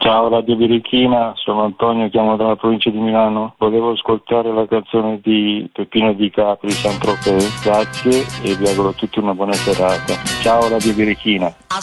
Ciao Radio Birichina, sono Antonio, chiamo dalla provincia di Milano. Volevo ascoltare la canzone di Peppino Di Capri, Saint-Tropez. Grazie e vi auguro a tutti una buona serata. Ciao Radio Birichina.